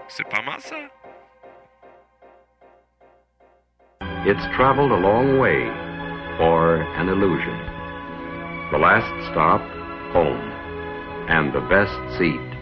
C'est pas mal ça? It's traveled a long way for an illusion. The last stop, home, and the best seat